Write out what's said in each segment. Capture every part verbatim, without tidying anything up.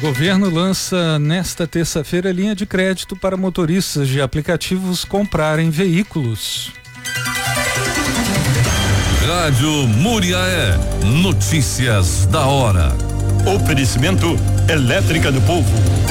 Governo lança nesta terça-feira linha de crédito para motoristas de aplicativos comprarem veículos. Rádio Muriaé, notícias da hora. Oferecimento Elétrica do Povo.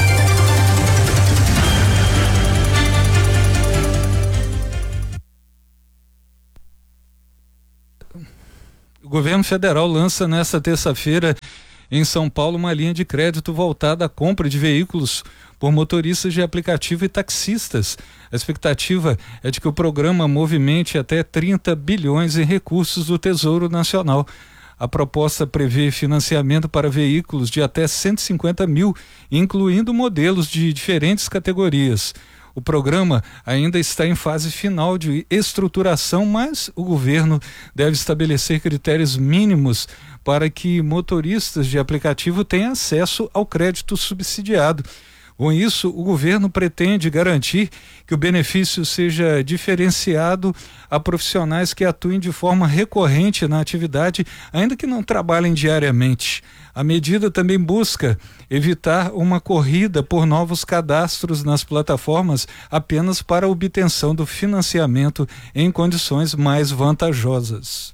O governo federal lança nesta terça-feira em São Paulo uma linha de crédito voltada à compra de veículos por motoristas de aplicativo e taxistas. A expectativa é de que o programa movimente até trinta bilhões em recursos do Tesouro Nacional. A proposta prevê financiamento para veículos de até cento e cinquenta mil, incluindo modelos de diferentes categorias. O programa ainda está em fase final de estruturação, mas o governo deve estabelecer critérios mínimos para que motoristas de aplicativo tenham acesso ao crédito subsidiado. Com isso, o governo pretende garantir que o benefício seja diferenciado a profissionais que atuem de forma recorrente na atividade, ainda que não trabalhem diariamente. A medida também busca evitar uma corrida por novos cadastros nas plataformas apenas para a obtenção do financiamento em condições mais vantajosas.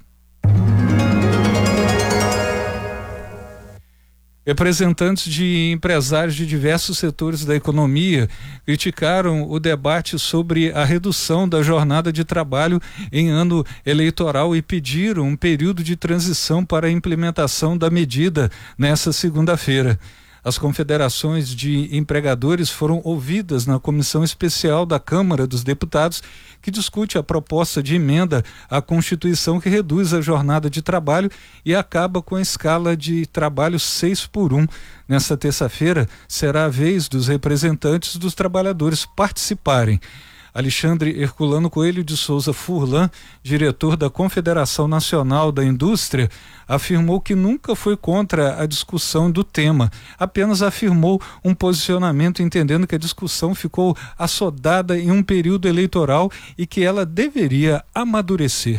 Representantes de empresários de diversos setores da economia criticaram o debate sobre a redução da jornada de trabalho em ano eleitoral e pediram um período de transição para a implementação da medida nesta segunda-feira. As confederações de empregadores foram ouvidas na comissão especial da Câmara dos Deputados, que discute a proposta de emenda à Constituição que reduz a jornada de trabalho e acaba com a escala de trabalho seis por um. Nesta terça-feira, será a vez dos representantes dos trabalhadores participarem. Alexandre Herculano Coelho de Souza Furlan, diretor da Confederação Nacional da Indústria, afirmou que nunca foi contra a discussão do tema, apenas afirmou um posicionamento entendendo que a discussão ficou assodada em um período eleitoral e que ela deveria amadurecer.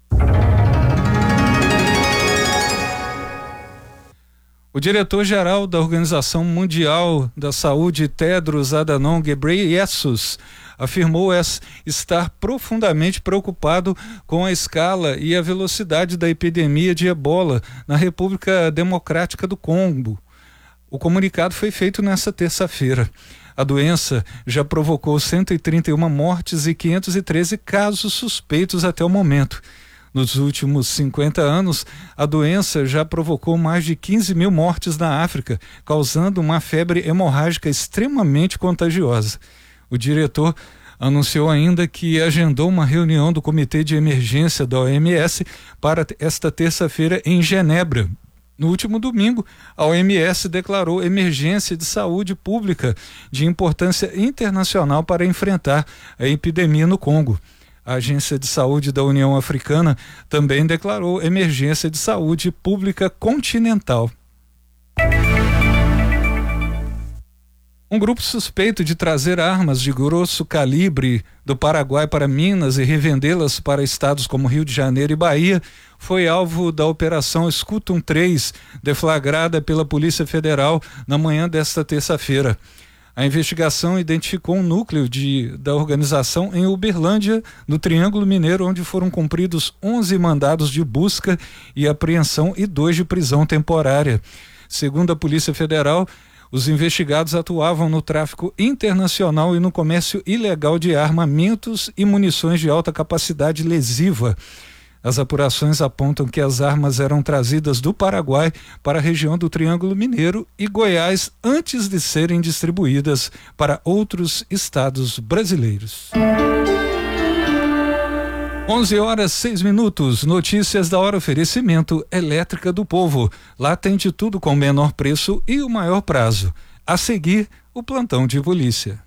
O diretor-geral da Organização Mundial da Saúde, Tedros Adhanom Ghebreyesus, afirmou estar profundamente preocupado com a escala e a velocidade da epidemia de ebola na República Democrática do Congo. O comunicado foi feito nesta terça-feira. A doença já provocou cento e trinta e uma mortes e quinhentos e treze casos suspeitos até o momento. Nos últimos cinquenta anos, a doença já provocou mais de quinze mil mortes na África, causando uma febre hemorrágica extremamente contagiosa. O diretor anunciou ainda que agendou uma reunião do Comitê de Emergência da O M S para esta terça-feira em Genebra. No último domingo, a O M S declarou emergência de saúde pública de importância internacional para enfrentar a epidemia no Congo. A Agência de Saúde da União Africana também declarou emergência de saúde pública continental. Um grupo suspeito de trazer armas de grosso calibre do Paraguai para Minas e revendê-las para estados como Rio de Janeiro e Bahia foi alvo da Operação Scutum três, deflagrada pela Polícia Federal na manhã desta terça-feira. A investigação identificou um núcleo de, da organização em Uberlândia, no Triângulo Mineiro, onde foram cumpridos onze mandados de busca e apreensão e dois de prisão temporária. Segundo a Polícia Federal, os investigados atuavam no tráfico internacional e no comércio ilegal de armamentos e munições de alta capacidade lesiva. As apurações apontam que as armas eram trazidas do Paraguai para a região do Triângulo Mineiro e Goiás antes de serem distribuídas para outros estados brasileiros. onze horas, seis minutos. Notícias da hora, oferecimento Elétrica do Povo. Lá tem de tudo com o menor preço e o maior prazo. A seguir, o plantão de polícia.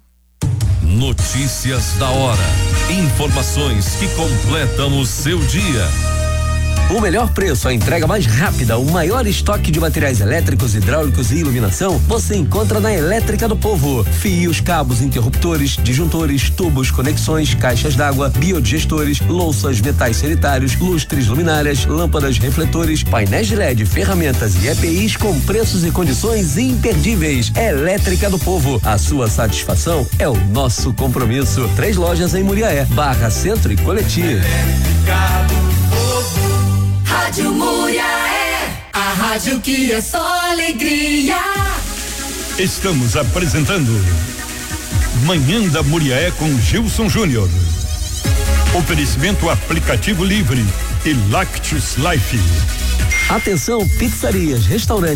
Notícias da hora. Informações que completam o seu dia. O melhor preço, a entrega mais rápida, o maior estoque de materiais elétricos, hidráulicos e iluminação, você encontra na Elétrica do Povo. Fios, cabos, interruptores, disjuntores, tubos, conexões, caixas d'água, biodigestores, louças, metais sanitários, lustres, luminárias, lâmpadas, refletores, painéis de L E D, ferramentas e E P Is com preços e condições imperdíveis. Elétrica do Povo, a sua satisfação é o nosso compromisso. Três lojas em Muriaé, Barra Centro e Coleti. Elétrica do Povo. Rádio Muriaé, a rádio que é só alegria. Estamos apresentando Manhã da Muriaé com Gilson Júnior. Oferecimento aplicativo livre e Lactus Life. Atenção, pizzarias, restaurantes